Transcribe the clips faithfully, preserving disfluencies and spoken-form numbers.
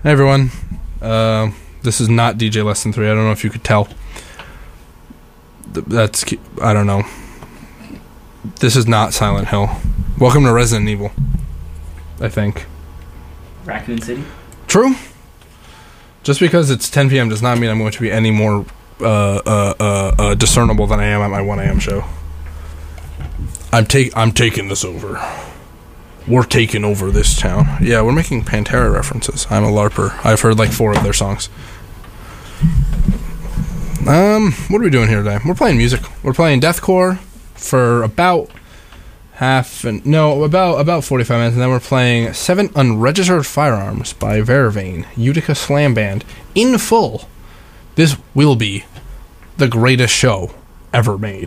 Hey everyone, uh, this is not D J Less Than Three. I don't know if you could tell. That's, I don't know. This is not Silent Hill. Welcome to Resident Evil, I think. Raccoon City? True. Just because it's ten p.m. does not mean I'm going to be any more uh, uh, uh, uh, discernible than I am at my one a.m. show. I'm take I'm taking this over. We're taking over this town. Yeah, we're making Pantera references. I'm a LARPer. I've heard like four of their songs. Um, what are we doing here today? We're playing music. We're playing deathcore for about half and no, about about forty-five minutes, and then we're playing Seven Unregistered Firearms by Vervain, Utica Slam Band, in full. This will be the greatest show ever made.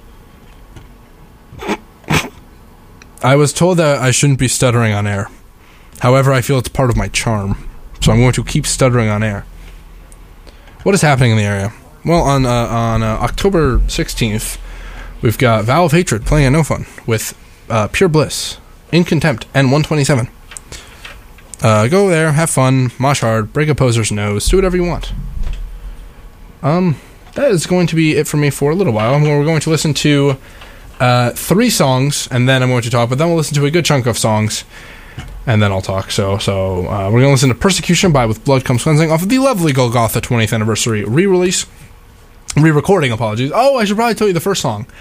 I was told that I shouldn't be stuttering on air. However, I feel it's part of my charm, so I'm going to keep stuttering on air. What is happening in the area? Well, on uh, on uh, October sixteenth, we've got Vow of Hatred playing at No Fun with uh, Pure Bliss, In Contempt, and one twenty-seven. Uh, go there, have fun, mosh hard, break a poser's nose, do whatever you want. Um, that is going to be it for me for a little while. We're going to listen to uh, three songs, and then I'm going to talk, but then we'll listen to a good chunk of songs, and then I'll talk. So, so uh, we're going to listen to Persecution by With Blood Comes Cleansing off of the lovely Golgotha twentieth Anniversary re-release. Re-recording, apologies. Oh, I should probably tell you the first song.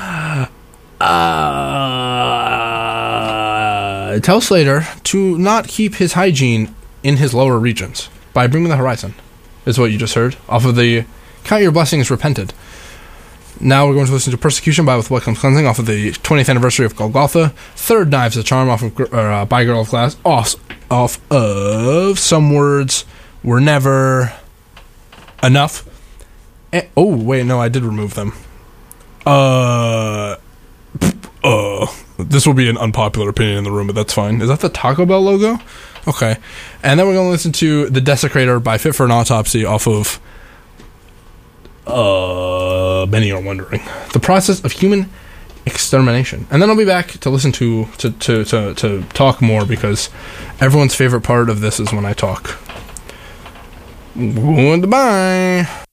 Uh, tell Slater to not keep his hygiene in his lower regions by Bring Me the Horizon, is what you just heard, off of the Count Your Blessings Repented. Now we're going to listen to Persecution by With What Comes Cleansing off of the twentieth Anniversary of Golgotha. Third Knives of Charm off of uh, by Girl of Glass, off, off of Some Words Were Never Enough. And, oh, wait, no, I did remove them. Uh, uh, this will be an unpopular opinion in the room, but that's fine. Is that the Taco Bell logo? Okay. And then we're going to listen to The Desecrator by Fit for an Autopsy off of, uh, many are wondering, The Process of Human Extermination. And then I'll be back to listen to, to, to, to, to talk more, because everyone's favorite part of this is when I talk. Goodbye.